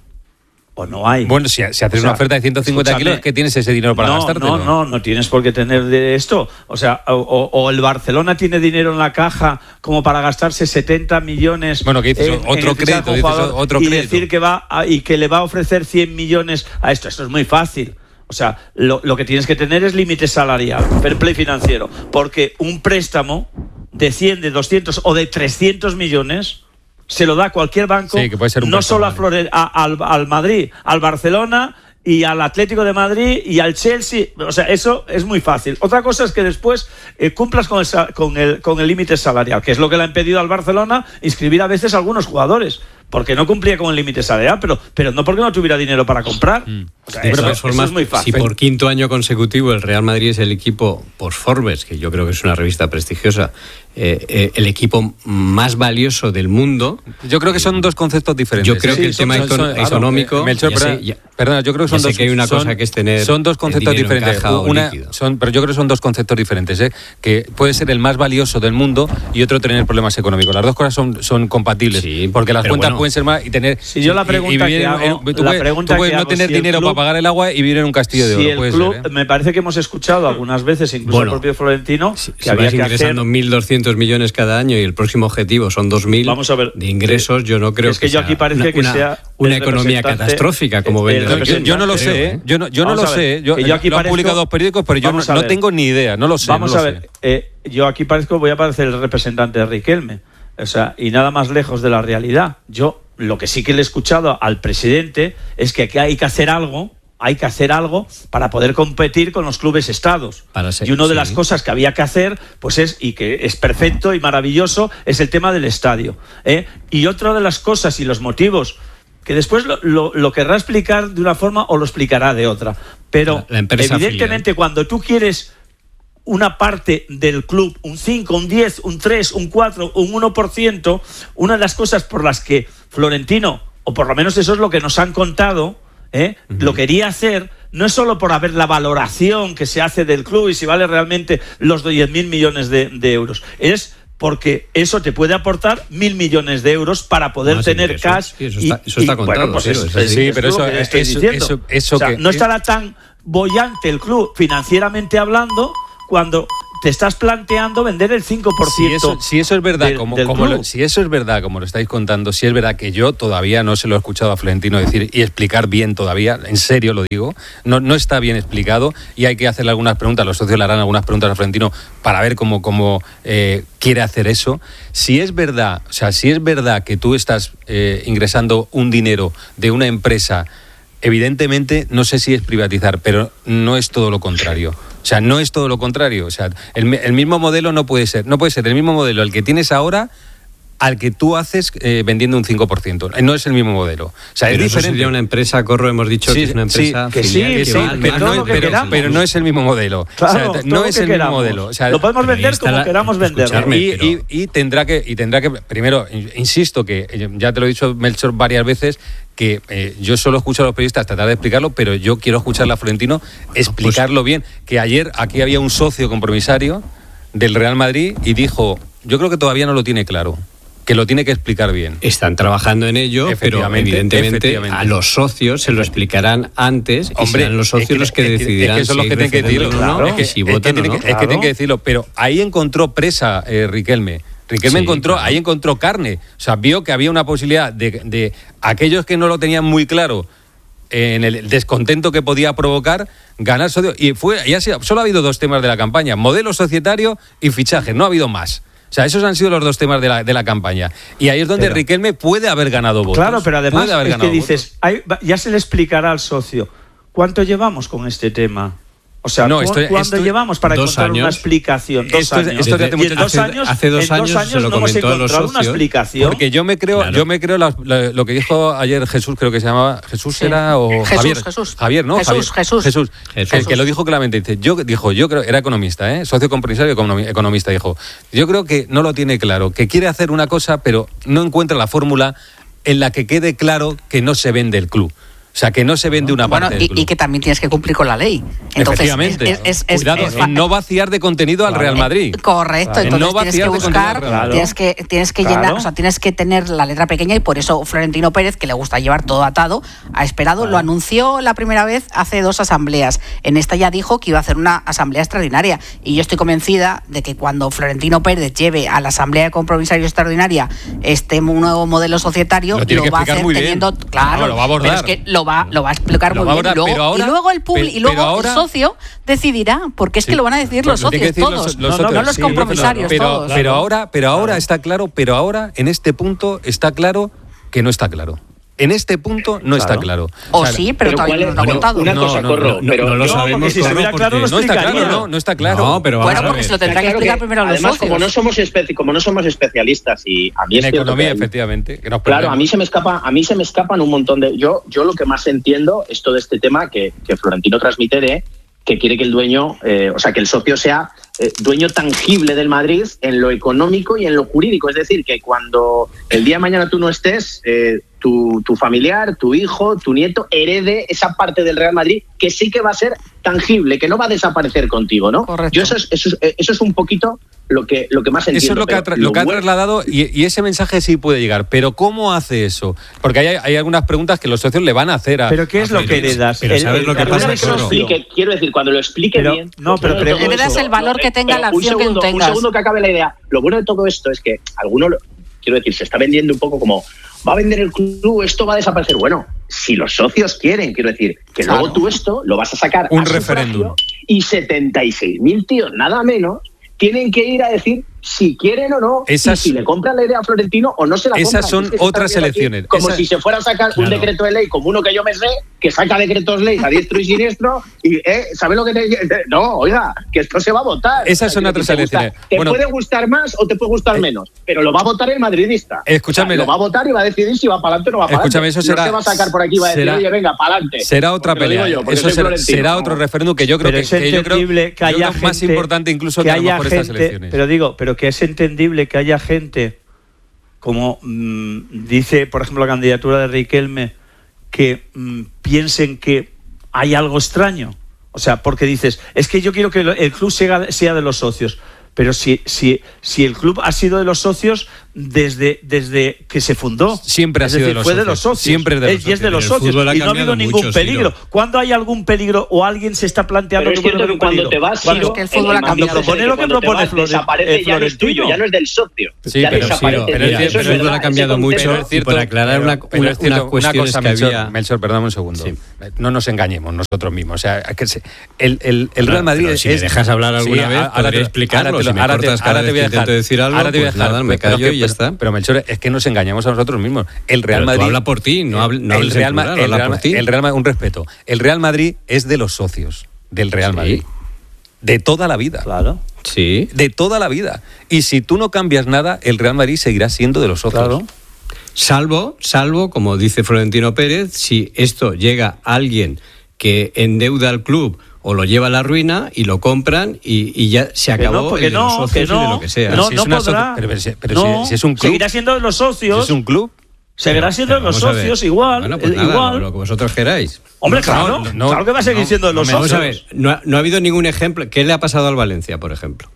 O no hay. Bueno, si, si haces o sea, una oferta de ciento cincuenta kilos, ¿qué tienes ese dinero para no, gastarte? No, no, no, no tienes por qué tener de esto. O sea, o, o el Barcelona tiene dinero en la caja como para gastarse setenta millones. Bueno, que dices en, otro en crédito, dices otro y crédito. decir que va a, y que le va a ofrecer cien millones a esto. Esto es muy fácil. O sea, lo, lo que tienes que tener es límite salarial, fair play financiero, porque un préstamo de cien, de doscientos o de trescientos millones se lo da cualquier banco, sí, que puede ser un no solo a Flore, a, al, al Madrid, al Barcelona y al Atlético de Madrid y al Chelsea. O sea, eso es muy fácil. Otra cosa es que después eh, cumplas con el con el con el límite salarial, que es lo que le ha impedido al Barcelona inscribir a veces a algunos jugadores, porque no cumplía con el límite salarial, pero, pero no porque no tuviera dinero para comprar. Mm. O sea, eso, eso formas, es muy fácil. Si por quinto año consecutivo el Real Madrid es el equipo, por Forbes, que yo creo que es una revista prestigiosa, eh, eh, el equipo más valioso del mundo. Yo creo que son dos conceptos diferentes. Yo creo sí, que el son, tema son, son, económico... Eh, Melchor, ya perdona, sé, ya, perdona, yo creo que son sé dos... que hay una son, cosa que es tener son dos conceptos diferentes. Una, son, pero yo creo que son dos conceptos diferentes, ¿eh? Que puede ser el más valioso del mundo y otro tener problemas económicos. Las dos cosas son, son compatibles, sí, porque las cuentas bueno, pueden ser más y tener... Si yo la pregunta y, y que hago... En, tú la puedes, pregunta tú puedes que no hago, tener si dinero club, para pagar el agua y vivir en un castillo de oro. Si el puede club, ser, ¿eh? Me parece que hemos escuchado algunas veces, incluso bueno, el propio Florentino, si, que si había vas que ingresando hacer... mil doscientos millones cada año y el próximo objetivo son dos mil de ingresos, yo no creo es que, que yo aquí parece una, que sea una economía catastrófica como ven. No, yo, yo no lo sé, ¿eh? yo no, yo no lo sé. Yo, yo aquí lo han publicado dos periódicos, pero yo no, no tengo ni idea, no lo sé. Vamos no a lo ver, sé. Eh, yo aquí parezco, voy a parecer el representante de Riquelme, o sea, y nada más lejos de la realidad. Yo lo que sí que le he escuchado al presidente es que aquí hay que hacer algo. Hay que hacer algo para poder competir con los clubes estados. Para ser, y una de sí. las cosas que había que hacer, pues es, y que es perfecto y maravilloso, es el tema del estadio. ¿eh? Y otra de las cosas y los motivos, que después lo, lo, lo querrá explicar de una forma o lo explicará de otra. Pero la, la evidentemente filial. Cuando tú quieres una parte del club, un cinco, un diez, un tres, un cuatro, un uno por ciento, una de las cosas por las que Florentino, o por lo menos eso es lo que nos han contado, ¿Eh? Uh-huh. lo quería hacer, no es solo por haber la valoración que se hace del club y si vale realmente los diez mil millones de, de euros, es porque eso te puede aportar mil millones de euros para poder no, tener sí, eso, cash. Sí, eso, está, eso está y, contado. Bueno, pues es, es, es, sí, pero eso, eso, eso, eso, eso o sea, que, no estará tan bollante el club financieramente hablando cuando te estás planteando vender el cinco por ciento. Si eso, si eso es verdad, de, como, como lo, si eso es verdad, como lo estáis contando, si es verdad que yo todavía no se lo he escuchado a Florentino decir y explicar bien todavía, en serio lo digo, no, no está bien explicado y hay que hacerle algunas preguntas, los socios le harán algunas preguntas a Florentino para ver cómo, cómo eh, quiere hacer eso. Si es verdad, o sea, si es verdad que tú estás eh, ingresando un dinero de una empresa, evidentemente no sé si es privatizar, pero no es todo lo contrario. O sea, no es todo lo contrario. O sea, el, el mismo modelo no puede ser. No puede ser el mismo modelo el que tienes ahora al que tú haces eh, vendiendo un cinco por ciento. No es el mismo modelo. O sea, pero es eso diferente. Sería una empresa, Corro, hemos dicho sí, que es una empresa sí, que filial, sí, que sí, va, pero, no, no, pero, pero no es el mismo modelo. Claro, o sea, no es el queramos. mismo modelo. O sea, lo podemos vender como la, queramos venderlo. Y, pero... y, y, tendrá que, y tendrá que, primero, insisto que, ya te lo he dicho, Melchor, varias veces, que eh, yo solo escucho a los periodistas tratar de explicarlo, pero yo quiero escucharle a Florentino explicarlo pues, bien. Que ayer aquí había un socio compromisario del Real Madrid y dijo, yo creo que todavía no lo tiene claro, que lo tiene que explicar bien. Están trabajando en ello, pero evidentemente a los socios se lo explicarán antes y Hombre, serán los socios es que, los que es decidirán. Es que son los si que tienen que decirlo. Claro, es que, si es votan que, o no. Es que tienen que decirlo, pero ahí encontró presa eh, Riquelme. Riquelme sí, encontró, claro. ahí encontró carne. O sea, vio que había una posibilidad de, de aquellos que no lo tenían muy claro en el descontento que podía provocar, ganar socio. Y fue, y ha sido, solo ha habido dos temas de la campaña: modelo societario y fichaje. No ha habido más. O sea, esos han sido los dos temas de la, de la campaña. Y ahí es donde pero, Riquelme puede haber ganado votos. Claro, pero además es que dices, hay, ya se le explicará al socio, ¿cuánto llevamos con este tema? O sea, no, esto, ¿cuándo esto, llevamos para encontrar años, una explicación? Dos esto, años. Esto hace, y en dos años, hace dos en años, dos años se lo no hemos comentó a los encontrado socios, una explicación. Porque yo me creo, claro. yo me creo la, la, lo que dijo ayer Jesús, creo que se llamaba Jesús sí. era o Jesús, Javier, Jesús. Javier, ¿no? Jesús, Javier. Jesús. Jesús. Jesús. El que lo dijo claramente, dice, yo dijo, yo creo, era economista, ¿eh? Socio compromisario economista, dijo, yo creo que no lo tiene claro, que quiere hacer una cosa, pero no encuentra la fórmula en la que quede claro que no se vende el club. O sea, que no se vende una bueno, parte y, del club. Y que también tienes que cumplir con la ley. Entonces, efectivamente. Es, es, es, Cuidado, es, es, no vaciar de contenido al Real Madrid. Correcto, entonces no tienes que buscar, claro. tienes que, tienes que claro. llenar, o sea, tienes que tener la letra pequeña y por eso Florentino Pérez, que le gusta llevar todo atado, ha esperado, claro. Lo anunció la primera vez hace dos asambleas. En esta ya dijo que iba a hacer una asamblea extraordinaria y yo estoy convencida de que cuando Florentino Pérez lleve a la asamblea de compromisarios extraordinaria este nuevo modelo societario, lo, lo va a hacer teniendo, bien. claro, no, lo va a abordar. Pero es que lo va, lo va a explicar muy bien. Y luego, pero ahora, y luego el público y luego ahora, el socio decidirá, porque es sí, que lo van a decir los socios decir todos, los, los no, otros, no los sí, compromisarios pero, todos. Pero ahora, pero ahora está claro, pero ahora en este punto está claro que no está claro. En este punto no claro. está claro. O, o sea, sí, pero, pero todavía no lo ha contado. Una cosa, no, Corro, no, pero no lo yo, sabemos. Si estuviera claro, lo no está claro, no, no está claro. No, pero bueno, porque se lo tendrá que explicar primero a los además, socios. Como no somos especi- como no somos especialistas y a mí en es economía, que, efectivamente. Que nos claro, a mí se me escapa, a mí se me escapan un montón de. Yo, yo lo que más entiendo es todo este tema que, que Florentino transmite de que quiere que el dueño, eh, o sea, que el socio sea eh, dueño tangible del Madrid en lo económico y en lo jurídico. Es decir, que cuando el día de mañana tú no estés, eh, tu, tu familiar, tu hijo, tu nieto herede esa parte del Real Madrid que sí que va a ser tangible, que no va a desaparecer contigo, ¿no? Correcto. Yo eso es, eso es, eso es un poquito lo que, lo que más entiendo. Eso es lo que ha, tra- lo que ha trasladado y, y ese mensaje sí puede llegar. Pero ¿cómo hace eso? Porque hay, hay algunas preguntas que los socios le van a hacer a... ¿Pero qué es a lo que heredas? Pero ¿sabes el, lo que el, pasa? el, Claro, explique, quiero decir, cuando lo explique pero, bien... No, pero heredas eso, el valor no, que tenga la acción segundo, que tú tengas. Un segundo que acabe la idea. Lo bueno de todo esto es que alguno, quiero decir, se está vendiendo un poco como... Va a vender el club, esto va a desaparecer. Bueno, si los socios quieren, quiero decir, que claro. Luego tú esto lo vas a sacar un a referéndum. Y setenta y seis mil tíos, nada menos, tienen que ir a decir si quieren o no, esas, y si le compran la idea a Florentino o no se la compran. Esas son es que otras elecciones. Como Esa... si se fuera a sacar claro. un decreto de ley como uno que yo me sé, que saca decretos ley a diestro y siniestro, y eh, ¿sabes lo que te No, oiga, que esto se va a votar. Esas son otras te elecciones. Gusta, te bueno, puede gustar más o te puede gustar eh, menos, pero lo va a votar el madridista. Escúchame. O sea, lo va a votar y va a decidir si va para adelante o no va para adelante. Escúchame, eso será... No se va a sacar por aquí y va a decir, será, oye, venga, para adelante. Será otra pelea. Yo, eso será, será otro referéndum que yo creo pero que, es que, yo creo, que haya yo creo gente, más importante incluso que, que a lo mejor gente, estas elecciones. Pero digo, pero que es entendible que haya gente, como mmm, dice, por ejemplo, la candidatura de Riquelme, que mmm, piensen que hay algo extraño. O sea, porque dices, es que yo quiero que el club sea, sea de los socios. pero si, si, si el club ha sido de los socios desde, desde que se fundó. Siempre ha es sido decir, de los fue socios. de los socios. Siempre es de los es, socios. Y es de los socios. Y no ha habido ningún mucho, peligro. Ciro. ¿Cuándo hay algún peligro o alguien se está planteando Pero es que puede cierto haber que un cuando peligro? te vas, Cuando- Ciro, que el fútbol el ha cambiado. matiz es propone que lo que cuando te propone vas, Flore- desaparece, eh, ya no es tuyo, Florentino. ya no es del socio. Sí, ya pero desaparece. Ciro, pero Eso es es cierto, el fútbol verdad, ha cambiado ese mucho. contexto- Y por aclarar una, pero una, es cierto, unas cuestiones cosa, que Melchor, había... Melchor, perdóname un segundo. Sí. No nos engañemos nosotros mismos. O sea, es que se- el, el, el Claro, Real Madrid pero es... si me dejas hablar alguna vez, ahora podré te- explicarlo. ahora te lo- Si me ahora te- cortas cada ahora te vez voy a que intento dejar- decir algo, ahora te voy a pues dejar, nada, me pero callo que- y ya pero- está. Pero Melchor, es que nos engañamos a nosotros mismos. El Real Pero tú Madrid... habla por ti, no habl- no el hables en Real, Ma- plural, el habla Real por Ma- ti. el Real Ma- un respeto. El Real Madrid es de los socios del Real Sí. Madrid. De toda la vida. Claro. Sí. De toda la vida. Y si tú no cambias nada, el Real Madrid seguirá siendo de los socios. Claro. Salvo, salvo, como dice Florentino Pérez, si esto llega a alguien que endeuda al club o lo lleva a la ruina y lo compran y, y ya se Que acabó no, porque el de los no, socios que y de no, lo que sea. no, Si no es una podrá. socio- pero- pero si- pero No, si- si es un club- seguirá siendo de los Si socios. es un club... Seguirá Pero- siendo de pero los vamos a ver. socios igual. Bueno, pues eh, nada, igual. lo que vosotros queráis. Hombre, No, claro. no, claro que va a seguir no, siendo de los no me- socios. Vamos a ver, no ha, no ha habido ningún ejemplo. ¿Qué le ha pasado al Valencia, por ejemplo?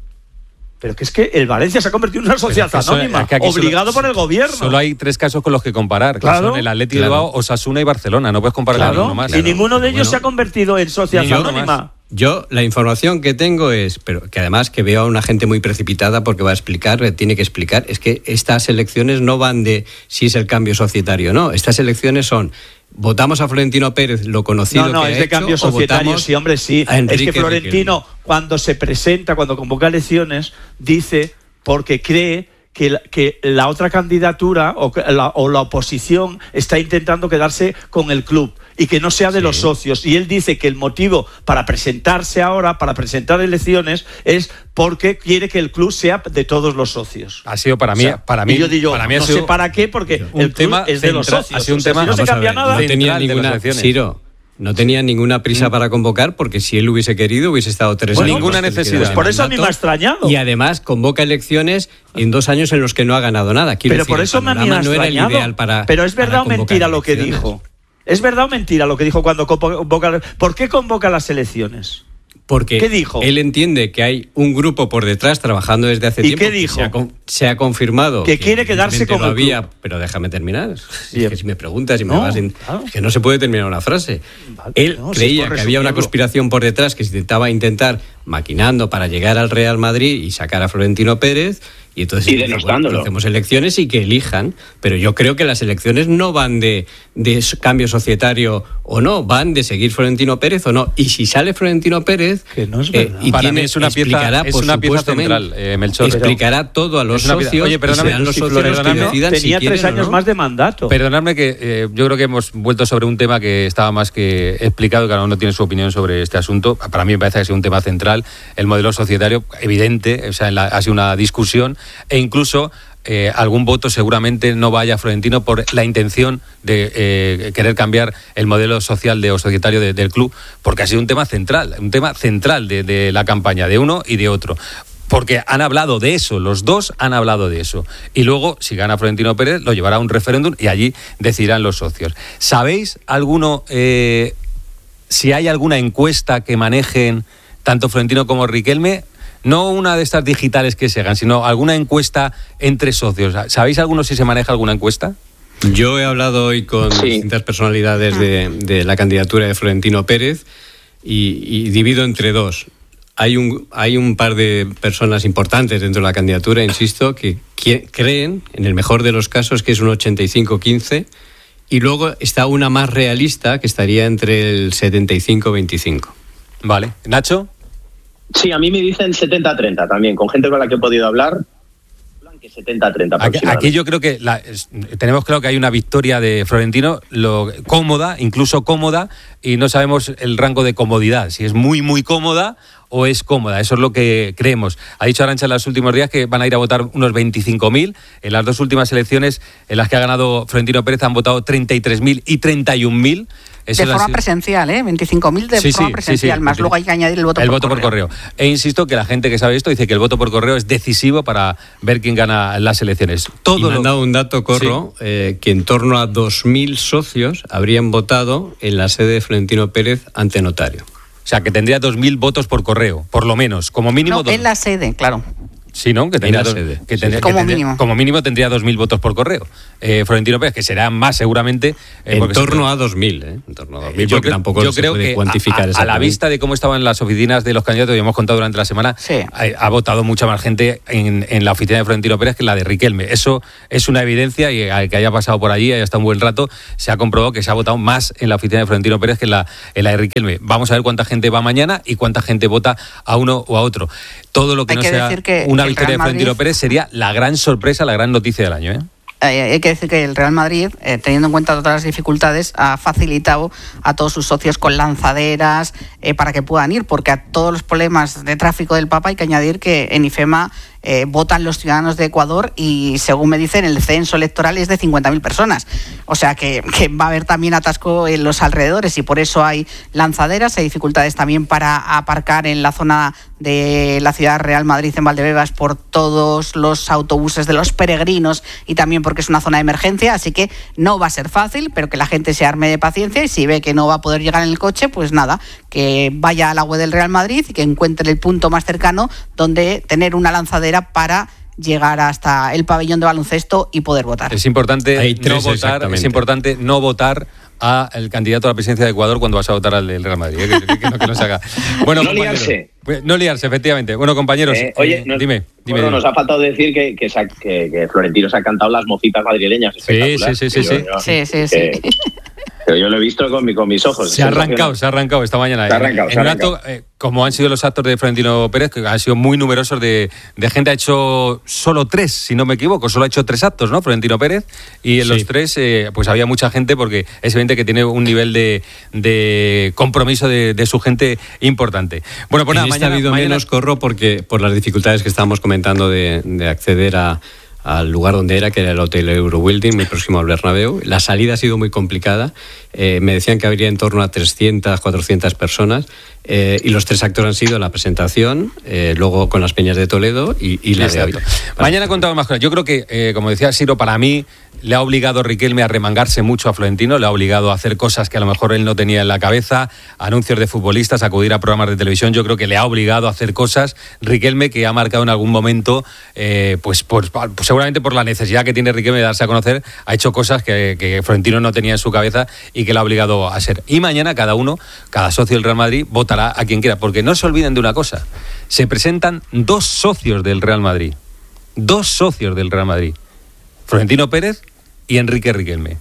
Pero que es que el Valencia se ha convertido en una sociedad Pero es que eso- anónima, es que aquí solo- obligado por el gobierno. Solo hay tres casos con los que comparar, que Claro. son el Atlético de Claro. Bilbao, Osasuna y Barcelona. No puedes comparar Claro, ninguno más. y ninguno de ellos Bueno. se ha convertido en sociedad Yo- anónima. Yo la información que tengo es, pero que además que veo a una gente muy precipitada porque va a explicar, eh, tiene que explicar, es que estas elecciones no van de si es el cambio societario o no. Estas elecciones son, votamos a Florentino Pérez, lo conocido No, no, que es ha de hecho, cambio o societario, votamos sí, hombre, sí. a Enrique Es que Florentino, cuando se presenta, cuando convoca elecciones, dice porque cree que la, que la otra candidatura o, que la, o la oposición está intentando quedarse con el club y que no sea de Sí. los socios. Y él dice que el motivo para presentarse ahora, para presentar elecciones, es porque quiere que el club sea de todos los socios. Ha sido para O mí, sea, para mí, y yo digo, para mí ha no sido sé para qué, porque un el club tema es de los central, socios. ha sido un O sea, tema- si no se Vamos a cambia ver, nada. no tenía central de las ninguna, elecciones. Ciro, no tenía ninguna prisa para convocar porque si él hubiese querido hubiese estado tres Bueno, años. ninguna más que le necesidad. queda de Pues por eso a mí mandato. me ha extrañado. Y además convoca elecciones en dos años en los que no ha ganado nada. Quiero Pero decir, por el eso me ha panorama no era el extrañado. ideal para. Pero es para verdad o convocar mentira lo que elecciones. dijo. ¿Es verdad o mentira lo que dijo cuando convoca? ¿Por qué convoca las elecciones? Porque ¿Qué dijo? él entiende que hay un grupo por detrás trabajando desde hace ¿Y tiempo. qué que dijo? Se ha, con- se ha confirmado. Que quiere quedarse evidentemente con lo el había, club. pero déjame terminar. Bien. Es que si me preguntas y me No, vas en- claro. es que no se puede terminar una frase. Vale, él no, si creía es por que había una resumirlo. conspiración por detrás que se intentaba intentar maquinando para llegar al Real Madrid y sacar a Florentino Pérez. Y entonces Y dice, bueno, denostándolo. pues hacemos elecciones y que elijan, pero yo creo que las elecciones no van de, de s- cambio societario o no, van de seguir Florentino Pérez o no. Y si sale Florentino Pérez, Que no es eh, verdad. y Para tiene, mí es una pieza- explicará, es por una pieza supuesto, central, eh, Melchor. explicará todo a los Es una pieza- socios Oye, y perdóname, serán los si socios los que Florentino decidan si tenía quieren tres o años no. más de mandato. Perdonadme que eh, yo creo que hemos vuelto sobre un tema que estaba más que explicado, cada uno tiene su opinión sobre este asunto. Para mí me parece que es un tema central, el modelo societario, evidente, o sea, en la- ha sido una discusión e incluso eh, algún voto seguramente no vaya a Florentino por la intención de eh, querer cambiar el modelo social de, o societario de- del club, porque ha sido un tema central, un tema central de, de la campaña de uno y de otro. Porque han hablado de eso, los dos han hablado de eso. Y luego, si gana Florentino Pérez, lo llevará a un referéndum y allí decidirán los socios. ¿Sabéis alguno, eh, si hay alguna encuesta que manejen tanto Florentino como Riquelme? No una de estas digitales que se hagan, sino alguna encuesta entre socios. ¿Sabéis alguno si se maneja alguna encuesta? Yo he hablado hoy con Sí. distintas personalidades de, de la candidatura de Florentino Pérez y, y divido entre dos. Hay un, hay un par de personas importantes dentro de la candidatura, insisto, que, que creen, en el mejor de los casos, que es un ochenta y cinco quince, y luego está una más realista que estaría entre el setenta y cinco veinticinco. Vale. ¿Nacho? Sí, a mí me dicen setenta treinta también, con gente con la que he podido hablar, que setenta treinta Aquí, aproximadamente. aquí yo creo que la- es- tenemos claro que hay una victoria de Florentino, lo, cómoda, incluso cómoda, y no sabemos el rango de comodidad, si es muy, muy cómoda o es cómoda. Eso es lo que creemos. Ha dicho Arantxa en los últimos días que van a ir a votar unos veinticinco mil. En las dos últimas elecciones en las que ha ganado Florentino Pérez han votado treinta y tres mil y treinta y un mil. De forma presencial, ¿eh? veinticinco mil de Sí, forma sí, presencial, sí, sí. más luego hay que añadir el voto, el por, voto correo. por correo. E insisto que la gente que sabe esto dice que el voto por correo es decisivo para ver quién gana las elecciones. Todo y me lo- han dado un dato, Corro, eh, que en torno a dos mil socios habrían votado en la sede de Florentino Pérez ante notario. O sea, que tendría dos mil votos por correo, por lo menos, como mínimo. No, dos... en la sede, claro. Sí, ¿no? Que tendría, la dos, sede. que tendría, Sí, como que tendría, mínimo. como mínimo tendría dos mil votos por correo. Eh, Florentino Pérez, que será más seguramente. Eh, en, torno torno a dos mil, ¿eh? En torno a dos mil, yo porque creo, tampoco yo se creo puede que cuantificar a, a la vista de cómo estaban las oficinas de los candidatos, y hemos contado durante la semana, sí. ha, ha votado mucha más gente en, en la oficina de Florentino Pérez que en la de Riquelme. Eso es una evidencia, y al que haya pasado por allí, haya estado un buen rato, se ha comprobado que se ha votado más en la oficina de Florentino Pérez que en la, en la de Riquelme. Vamos a ver cuánta gente va mañana y cuánta gente vota a uno o a otro. Todo lo que Hay no que sea decir que una el victoria de Real Florentino Madrid... Pérez sería la gran sorpresa, la gran noticia del año, ¿eh? Hay que decir que el Real Madrid, eh, teniendo en cuenta todas las dificultades, ha facilitado a todos sus socios con lanzaderas eh, para que puedan ir, porque a todos los problemas de tráfico del Papa hay que añadir que en IFEMA eh, votan los ciudadanos de Ecuador y, según me dicen, el censo electoral es de cincuenta mil personas. O sea que, que va a haber también atasco en los alrededores, y por eso hay lanzaderas. Hay dificultades también para aparcar en la zona de la ciudad Real Madrid, en Valdebebas, por todos los autobuses de los peregrinos, y también porque es una zona de emergencia. Así que no va a ser fácil, pero que la gente se arme de paciencia, y si ve que no va a poder llegar en el coche, pues nada, que vaya a la web del Real Madrid y que encuentre el punto más cercano donde tener una lanzadera para llegar hasta el pabellón de baloncesto y poder votar. Es importante Hay no tres, votar, es importante no votar a el candidato a la presidencia de Ecuador cuando vas a votar al del Real Madrid, ¿eh? que, que, que, no, que no se haga. Bueno, no liarse. No liarse, efectivamente. Bueno, compañeros, eh, oye, eh, nos, dime. dime, bueno, dime. nos ha faltado decir que, que, se ha, que, que Florentino se ha cantado las mocitas madrileñas. Sí, sí, sí, sí. Yo, sí. yo, sí, sí, que, sí. Pero yo lo he visto con, mi, con mis ojos. Se ha arrancado, se ha arrancado esta mañana. Se ha arrancado, en se ha un acto, eh, como han sido los actos de Florentino Pérez, que han sido muy numerosos, de, de gente. Ha hecho solo tres, si no me equivoco, solo ha hecho tres actos, ¿no? Florentino Pérez, y en sí. los tres eh, pues había mucha gente, porque es evidente que tiene un nivel de, de compromiso de, de su gente importante. Bueno, pues nada, en mañana, ha habido mañana... menos, Corro, porque por las dificultades que estábamos comentando de, de acceder a al lugar donde era, que era el Hotel Eurobuilding, muy próximo al Bernabéu. La salida ha sido muy complicada. Eh, me decían que habría en torno a trescientas, cuatrocientas personas, eh, y los tres actos han sido la presentación, eh, luego con las Peñas de Toledo y, y la Exacto. de hoy. Mañana contamos más cosas. Yo creo que, eh, como decía Siro, para mí le ha obligado Riquelme a remangarse mucho a Florentino, le ha obligado a hacer cosas que a lo mejor él no tenía en la cabeza, anuncios de futbolistas, acudir a programas de televisión. Yo creo que le ha obligado a hacer cosas Riquelme, que ha marcado en algún momento, eh, pues, pues, pues seguramente por la necesidad que tiene Riquelme de darse a conocer, ha hecho cosas que, que Florentino no tenía en su cabeza y que le ha obligado a hacer. Y mañana cada uno, cada socio del Real Madrid, votará a quien quiera, porque no se olviden de una cosa: se presentan dos socios del Real Madrid, dos socios del Real Madrid, Florentino Pérez y Enrique Riquelme.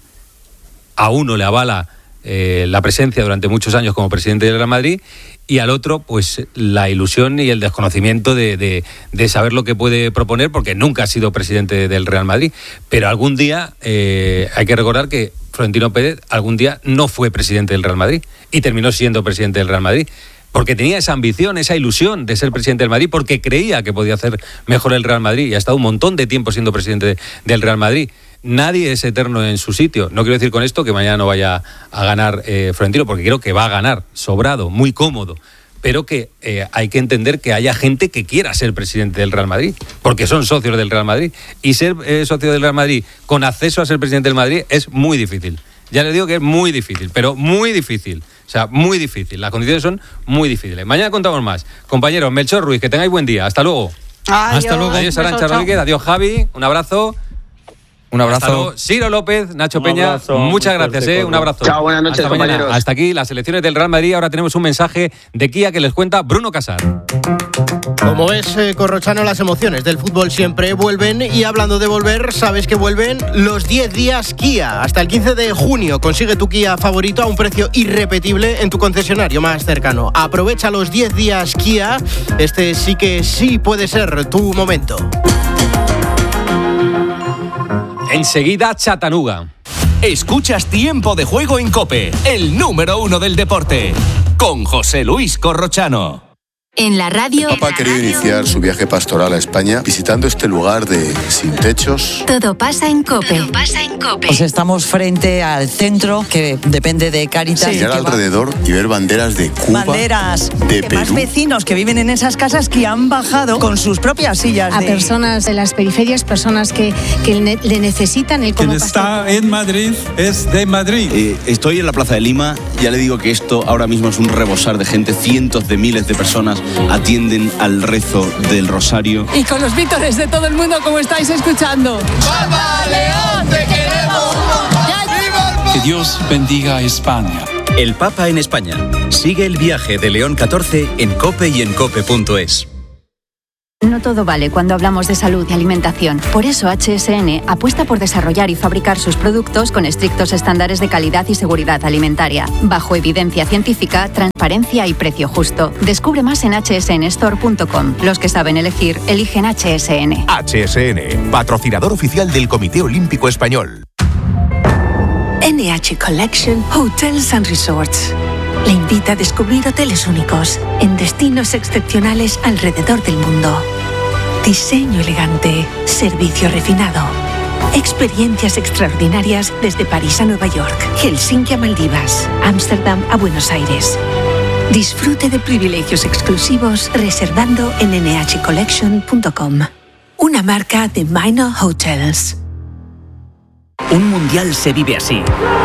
A uno le avala eh, la presencia durante muchos años como presidente del Real Madrid, y al otro, pues la ilusión y el desconocimiento de, de, de saber lo que puede proponer, porque nunca ha sido presidente del Real Madrid. Pero algún día, eh, hay que recordar que Florentino Pérez algún día no fue presidente del Real Madrid y terminó siendo presidente del Real Madrid, porque tenía esa ambición, esa ilusión de ser presidente del Madrid, porque creía que podía hacer mejor el Real Madrid, y ha estado un montón de tiempo siendo presidente del Real Madrid. Nadie es eterno en su sitio. No quiero decir con esto que mañana no vaya a ganar eh, Florentino, porque creo que va a ganar, sobrado, muy cómodo. Pero que eh, hay que entender que haya gente que quiera ser presidente del Real Madrid, porque son socios del Real Madrid. Y ser eh, socio del Real Madrid con acceso a ser presidente del Madrid es muy difícil. Ya les digo que es muy difícil, pero muy difícil. O sea, muy difícil. Las condiciones son muy difíciles. Mañana contamos más. Compañeros, Melchor Ruiz, que tengáis buen día. Hasta luego. Adiós. Hasta luego. Adiós, Arantxa Rodríguez. Adiós, Javi. Un abrazo. Un abrazo. Ciro López, Nacho Un Peña, abrazo, muchas muy gracias, fuerte, eh, un abrazo. Chao, buenas noches, Hasta mañana. compañeros. Hasta aquí las elecciones del Real Madrid. Ahora tenemos un mensaje de Kia que les cuenta Bruno Casar. Como ves, eh, Corrochano, las emociones del fútbol siempre vuelven, y hablando de volver, sabes que vuelven los diez días Kia. Hasta el quince de junio consigue tu Kia favorito a un precio irrepetible en tu concesionario más cercano. Aprovecha los diez días Kia, este sí que sí puede ser tu momento. Enseguida, Chattanooga. Escuchas Tiempo de Juego en COPE, el número uno del deporte, con José Luis Corrochano. En la radio... El Papa ha querido iniciar su viaje pastoral a España visitando este lugar de sin techos. Todo pasa en COPE. Todo pasa en COPE. Pues estamos frente al centro que depende de Cáritas. Mirar alrededor y ver banderas de Cuba, banderas de de Perú. más vecinos que viven en esas casas que han bajado con sus propias sillas. A de... personas de las periferias, personas que, que ne- le necesitan el Quien está en Madrid es de Madrid. Eh, estoy en la Plaza de Lima, ya le digo que esto ahora mismo es un rebosar de gente, cientos de miles de personas atienden al rezo del rosario. Y con los vítores de todo el mundo, como estáis escuchando. ¡Papa León, te queremos! Que Dios bendiga a España. El Papa en España. Sigue el viaje de León catorce en COPE y en cope punto es. No todo vale cuando hablamos de salud y alimentación. Por eso H S N apuesta por desarrollar y fabricar sus productos con estrictos estándares de calidad y seguridad alimentaria, bajo evidencia científica, transparencia y precio justo. Descubre más en hache ese ene store punto com. Los que saben elegir, eligen H S N. H S N, patrocinador oficial del Comité Olímpico Español. N H Collection Hotels and Resorts le invita a descubrir hoteles únicos en destinos excepcionales alrededor del mundo. Diseño elegante, servicio refinado, experiencias extraordinarias desde París a Nueva York, Helsinki a Maldivas, Ámsterdam a Buenos Aires. Disfrute de privilegios exclusivos reservando en ene hache collection punto com. Una marca de Minor Hotels. Un mundial se vive así.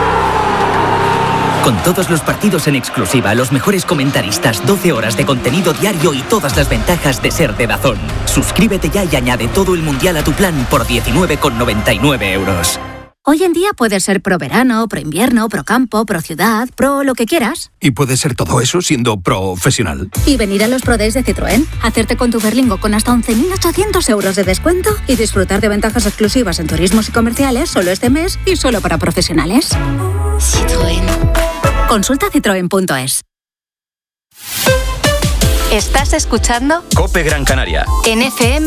Con todos los partidos en exclusiva, los mejores comentaristas, doce horas de contenido diario y todas las ventajas de ser de DAZN. Suscríbete ya y añade todo el mundial a tu plan por diecinueve con noventa y nueve euros. Hoy en día puedes ser pro verano, pro invierno, pro campo, pro ciudad, pro lo que quieras. Y puede ser todo eso siendo profesional. Y venir a los Pro Days de Citroën, hacerte con tu Berlingo con hasta once mil ochocientos euros de descuento y disfrutar de ventajas exclusivas en turismos y comerciales solo este mes y solo para profesionales. Citroën. Consulta citroen punto es. ¿Estás escuchando? COPE Gran Canaria. En F M